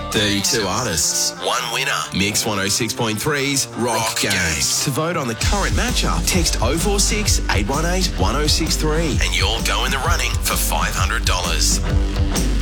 32 artists. One winner. Mix 106.3's Rock Games. To vote on the current matchup, text 046 818 1063 and you'll go in the running for $500.